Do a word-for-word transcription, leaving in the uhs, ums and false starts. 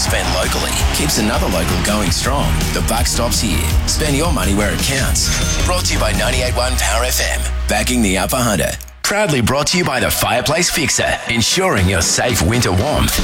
spent locally keeps another local going strong. The buck stops here. Spend your money where it counts. Brought to you by ninety-eight point one Power F M. Backing the Upper Hunter. Proudly brought to you by the Fireplace Fixer, ensuring your safe winter warmth.